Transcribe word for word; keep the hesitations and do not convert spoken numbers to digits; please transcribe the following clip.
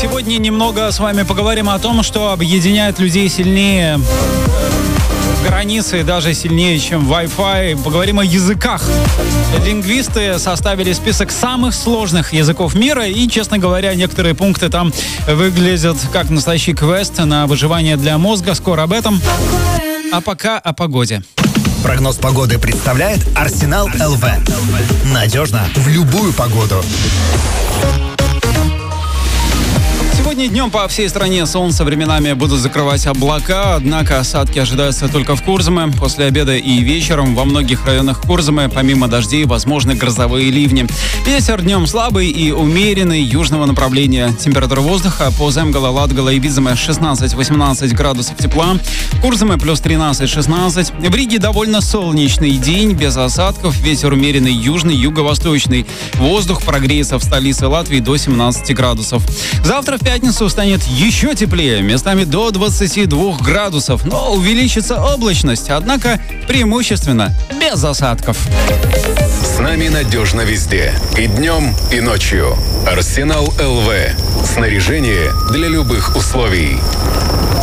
Сегодня немного с вами поговорим о том, что объединяет людей сильнее границы, даже сильнее, чем Wi-Fi. Поговорим о языках. Лингвисты составили список самых сложных языков мира, и, честно говоря, некоторые пункты там выглядят как настоящий квест на выживание для мозга. Скоро об этом. А пока о погоде. Прогноз погоды представляет Арсенал эл ви. Надежно в любую погоду. Сегодня днем по всей стране солнце временами будут закрывать облака, однако осадки ожидаются только в Курзаме. После обеда и вечером во многих районах Курзамы, помимо дождей, возможны грозовые ливни. Ветер днем слабый и умеренный, южного направления. Температура воздуха по Земгала, Латгала и Видземе шестнадцать-восемнадцать градусов тепла. Курзаме плюс тринадцать-шестнадцать. В Риге довольно солнечный день, без осадков. Ветер умеренный, южный, юго-восточный. Воздух прогреется в столице Латвии до семнадцати градусов. Завтра в пятницу станет еще теплее, местами до двадцати двух градусов, но увеличится облачность, однако преимущественно без осадков. С нами надежно везде, и днем, и ночью. Арсенал эл ви. Снаряжение для любых условий.